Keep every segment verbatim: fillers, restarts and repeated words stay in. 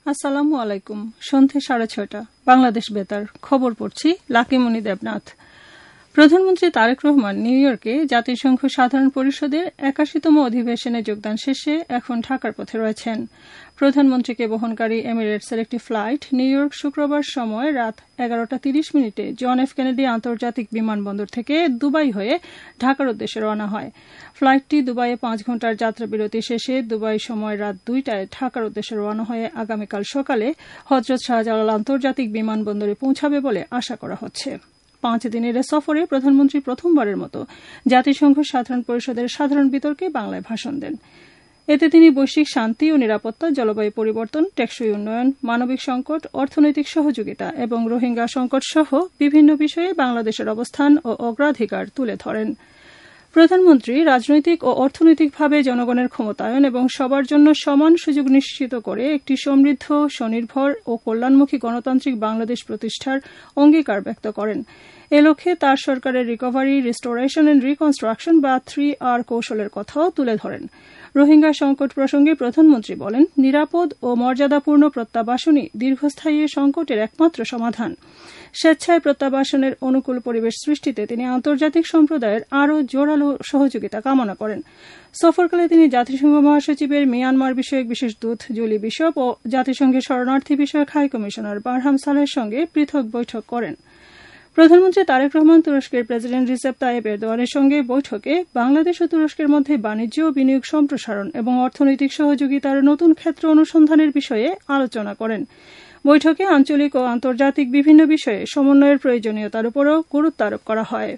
আসসালামু আলাইকুম। সন্ধ্যে সাড়ে ছয়টা, বাংলাদেশ বেতার, খবর পড়ছি লাকিমণি দেবনাথ। প্রধানমন্ত্রী তারেক রহমান নিউ ইয়র্কে জাতিসংঘ সাধারণ পরিষদের একাশিতম অধিবেশনে যোগদান শেষে এখন ঢাকার পথে রয়েছেন। প্রধানমন্ত্রীকে বহনকারী এমিরেটসের একটি ফ্লাইট নিউ ইয়র্ক শুক্রবার সময় রাত এগারোটা তিরিশ মিনিটে জন এফ কেনেডি আন্তর্জাতিক বিমানবন্দর থেকে দুবাই হয়ে ঢাকার উদ্দেশ্যে রওনা হয়। ফ্লাইটটি দুবাইয়ে পাঁচ ঘণ্টার যাত্রাবিরতি শেষে দুবাই সময় রাত দুইটায় ঢাকার উদ্দেশ্যে রওনা হয়ে আগামীকাল সকালে হজরত শাহজালাল আন্তর্জাতিক বিমানবন্দরে পৌঁছাবে বলে আশা করা হচ্ছে। পাঁচ দিনের সফরে প্রধানমন্ত্রী প্রথমবারের মতো জাতিসংঘ সাধারণ পরিষদের সাধারণ বিতর্কে বাংলায় ভাষণ দেন। এতে তিনি বৈশ্বিক শান্তি ও নিরাপত্তা, জলবায়ু পরিবর্তন, টেকসই উন্নয়ন, মানবিক সংকট, অর্থনৈতিক সহযোগিতা এবং রোহিঙ্গা সংকট সহ বিভিন্ন বিষয়ে বাংলাদেশের অবস্থান ও অগ্রাধিকার তুলে ধরেন। প্রধানমন্ত্রী রাজনৈতিক ও অর্থনৈতিকভাবে জনগণের ক্ষমতায়ন এবং সবার জন্য সমান সুযোগ নিশ্চিত করে একটি সমৃদ্ধ, স্বনির্ভর ও কল্যাণমুখী গণতান্ত্রিক বাংলাদেশ প্রতিষ্ঠার অঙ্গীকার ব্যক্ত করেন। এ লক্ষ্যে তার সরকারের রিকভারি, রিস্টোরেশন এন্ড রিকনস্ট্রাকশন বা থ্রি আর কৌশলের কথাও তুলে ধরেন। রোহিঙ্গা সংকট প্রসঙ্গে প্রধানমন্ত্রী বলেন, নিরাপদ ও মর্যাদাপূর্ণ প্রত্যাবাসনই দীর্ঘস্থায়ী সংকটের একমাত্র সমাধান। স্বেচ্ছায় প্রত্যাবাসনের অনুকূল পরিবেশ সৃষ্টিতে তিনি আন্তর্জাতিক সম্প্রদায়ের আরও জোরালো সহযোগিতা কামনা করেন। সফরকালে তিনি জাতিসংঘ মহাসচিবের মিয়ানমার বিষয়ক বিশেষ দূত জুলি বিশপ ও জাতিসংঘের শরণার্থী বিষয়ক হাই কমিশনার বারহাম সালেহের সঙ্গে পৃথক বৈঠক করেন। প্রধানমন্ত্রী তারেক রহমান তুরস্কের প্রেসিডেন্ট রিসেপ তাইয়েপ এরদোয়ানের সঙ্গে বৈঠকে বাংলাদেশ ও তুরস্কের মধ্যে বাণিজ্য ও বিনিয়োগ সম্প্রসারণ এবং অর্থনৈতিক সহযোগিতার নতুন ক্ষেত্র অনুসন্ধানের বিষয়ে আলোচনা করেন। বৈঠকে আঞ্চলিক ও আন্তর্জাতিক বিভিন্ন বিষয়ে সমন্বয়ের প্রয়োজনীয়তার উপরও গুরুত্ব আরোপ করা হয়।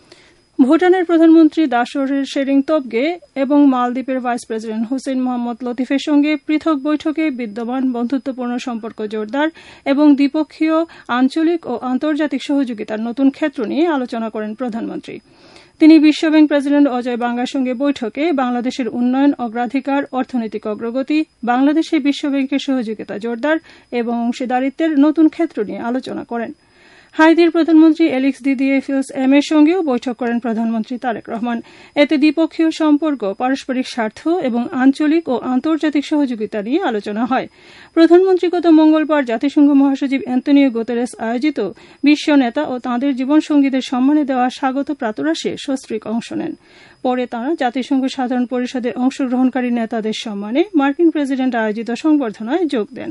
ভুটানের প্রধানমন্ত্রী দাশর শেরিং তোবগে এবং মালদ্বীপের ভাইস প্রেসিডেন্ট হুসেইন মোহাম্মদ লতিফের সঙ্গে পৃথক বৈঠকে বিদ্যমান বন্ধুত্বপূর্ণ সম্পর্ক জোরদার এবং দ্বিপক্ষীয়, আঞ্চলিক ও আন্তর্জাতিক সহযোগিতার নতুন ক্ষেত্র নিয়ে আলোচনা করেন প্রধানমন্ত্রী। তিনি বিশ্বব্যাংক প্রেসিডেন্ট অজয় বাঙ্গার সঙ্গে বৈঠকে বাংলাদেশের উন্নয়ন অগ্রাধিকার, অর্থনৈতিক অগ্রগতি, বাংলাদেশে বিশ্বব্যাংকের সহযোগিতা জোরদার এবং অংশীদারিত্বের নতুন ক্ষেত্র নিয়ে আলোচনা করেন। হাইতির প্রধানমন্ত্রী এলিক্স দিদিয়েফিলস এম এর সঙ্গেও বৈঠক করেন প্রধানমন্ত্রী তারেক রহমান। এতে দ্বিপক্ষীয় সম্পর্ক, পারস্পরিক স্বার্থ এবং আঞ্চলিক ও আন্তর্জাতিক সহযোগিতা নিয়ে আলোচনা হয়। প্রধানমন্ত্রী গত মঙ্গলবার জাতিসংঘ মহাসচিব অ্যান্তোনিও গুতেরেস আয়োজিত বিশ্ব নেতা ও তাঁদের জীবনসঙ্গীদের সম্মানে দেওয়া স্বাগত প্রাতরাশে সস্ত্রীক অংশ নেন। পরে তাঁরা জাতিসংঘ সাধারণ পরিষদের অংশগ্রহণকারী নেতাদের সম্মানে মার্কিন প্রেসিডেন্ট আয়োজিত সংবর্ধনায় যোগ দেন।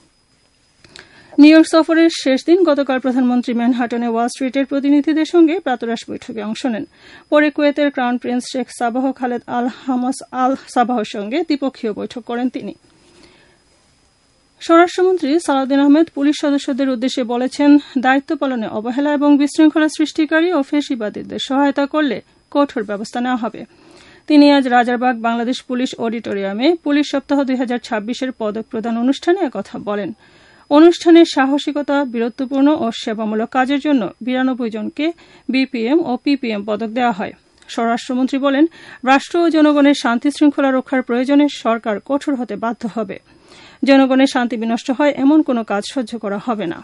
নিউ ইয়র্ক সফরের শেষ দিন গতকাল প্রধানমন্ত্রী ম্যানহাটনে ওয়াল স্ট্রিটের প্রতিনিধিদের সঙ্গে প্রাতরাশ বৈঠকে অংশ নেন। পরে কুয়েতের crown Prince Sheikh Saba Khaled আল হামাস আল সাবাহর সঙ্গে দ্বিপক্ষীয় বৈঠক করেন তিনি। স্বরাষ্ট্রমন্ত্রী সালাউদ্দিন আহমেদ পুলিশ সদস্যদের উদ্দেশ্যে বলেছেন, দায়িত্ব পালনে অবহেলা এবং বিশৃঙ্খলা সৃষ্টিকারী ও ফ্যাসিবাদীদের সহায়তা করলে কঠোর ব্যবস্থা নেওয়া হবে। তিনি আজ রাজারবাগ বাংলাদেশ পুলিশ অডিটোরিয়ামে পুলিশ সপ্তাহ দুই হাজার ছাব্বিশের পদক প্রদান অনুষ্ঠানে একথা বলেন। অনুষ্ঠানে সাহসিকতা, বীরত্বপূর্ণ ও সেবামূলক কাজের জন্য বিরানব্বই জনকে বিপিএম ও পিপিএম পদক দেওয়া হয়। স্বরাষ্ট্রমন্ত্রী বলেন, রাষ্ট্র ও জনগণের শান্তি শৃঙ্খলা রক্ষার প্রয়োজনে সরকার কঠোর হতে বাধ্য হবে। জনগণের শান্তি বিনষ্ট হয় এমন কোনো কাজ সহ্য করা হবে না।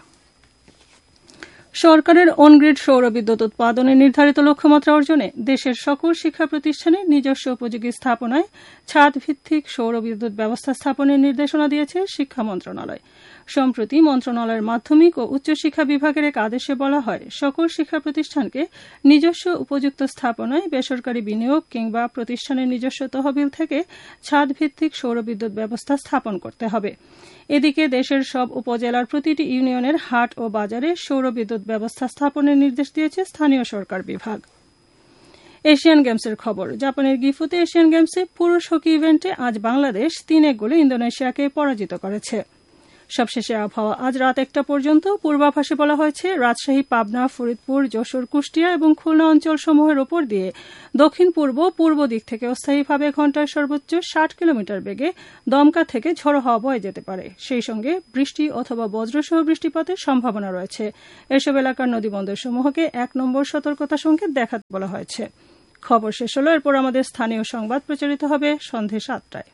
সরকারের অনগ্রিড সৌর বিদ্যুৎ উৎপাদনের নির্ধারিত লক্ষ্যমাত্রা অর্জনে দেশের সকল শিক্ষা প্রতিষ্ঠানে নিজস্ব উপযোগী স্থাপনায় ছাদ ভিত্তিক সৌর বিদ্যুৎ ব্যবস্থা স্থাপনের নির্দেশনা দিয়েছে শিক্ষা মন্ত্রণালয়। সম্প্রতি মন্ত্রণালয়ের মাধ্যমিক ও উচ্চশিক্ষা বিভাগের এক আদেশে বলা হয়, সকল শিক্ষা প্রতিষ্ঠানকে নিজস্ব উপযুক্ত স্থাপনায় বেসরকারি বিনিয়োগ কিংবা প্রতিষ্ঠানের নিজস্ব তহবিল থেকে ছাদ ভিত্তিক সৌর বিদ্যুৎ ব্যবস্থা স্থাপন করতে হবে। এদিকে দেশের সব উপজেলার প্রতিটি ইউনিয়নের হাট ও বাজারে সৌর বিদ্যুৎ ব্যবস্থা স্থাপনের নির্দেশ দিয়েছে স্থানীয় সরকার বিভাগ। এশিয়ান গেমসের খবর। জাপানের গিফুতে এশিয়ান গেমসে পুরুষ হকি ইভেন্টে আজ বাংলাদেশ তিন এক গোলে ইন্দোনেশিয়াকে পরাজিত করেছে। সবশেষে আবহাওয়া। আজ রাত একটা পর্যন্ত পূর্বাভাসে বলা হয়েছে, রাজশাহী, পাবনা, ফরিদপুর, যশোর, কুষ্টিয়া এবং খুলনা অঞ্চল সমূহের ওপর দিয়ে দক্ষিণ পূর্ব পূর্ব দিক থেকে অস্থায়ীভাবে ঘণ্টায় সর্বোচ্চ ষাট কিলোমিটার বেগে দমকা থেকে ঝোড়ো হাওয়া বয়ে যেতে পারে। সেই সঙ্গে বৃষ্টি অথবা বজ্রসহ বৃষ্টিপাতের সম্ভাবনা রয়েছে। এসব এলাকার নদীবন্দর সমূহকে এক নম্বর সতর্কতা সংকেত দেখাতে বলা হয়েছে। খবর শেষ হল। এরপর আমাদের স্থানীয় সংবাদ প্রচারিত হবে সন্ধে সাতটায়।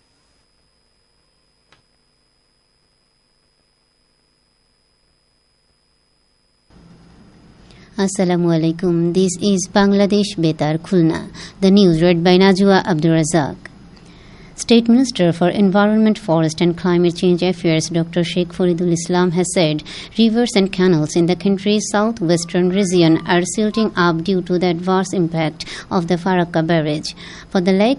Assalamu alaikum. This is Bangladesh Betar Khulna. The news read by Najwa Abdul Razak. State Minister for Environment, Forest and Climate Change Affairs Doctor Sheikh Faridul Islam has said rivers and canals in the country's southwestern region are silting up due to the adverse impact of the Farakka barrage. For the lake